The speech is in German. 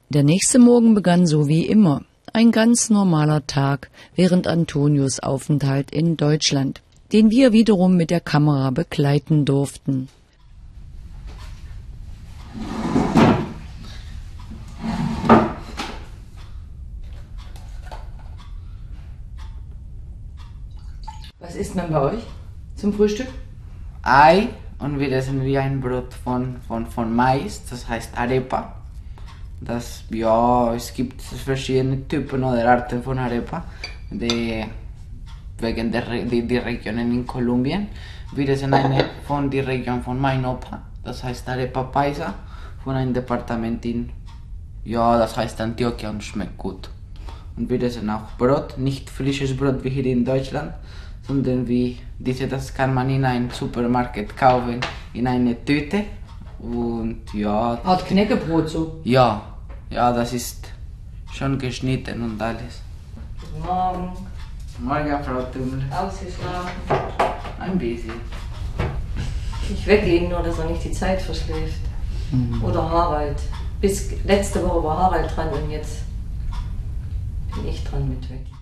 Der nächste Morgen begann so wie immer. Ein ganz normaler Tag während Antonios Aufenthalt in Deutschland, den wir wiederum mit der Kamera begleiten durften. Was isst man bei euch zum Frühstück? Ei und wir essen wie ein Brot von Mais, das heißt Arepa. Es gibt verschiedene Typen oder Arten von Arepa, wegen der Regionen in Kolumbien. Wir essen eine von der Region von mein Opa, das heißt Arepa Paisa, von einem Departement das heißt Antioquia und schmeckt gut. Und wir essen auch Brot, nicht frisches Brot wie hier in Deutschland, sondern das kann man in einem Supermarkt kaufen, in eine Tüte. Und ja. Art Knäckebrot so? Ja, das ist schon geschnitten und alles. Guten Morgen. Morgen, Frau Tümmel. Ausgeschlafen? Ein bisschen. Ich wecke ihn nur, dass er nicht die Zeit verschläft. Oder Harald. Bis letzte Woche war Harald dran und jetzt bin ich dran mit Wecken.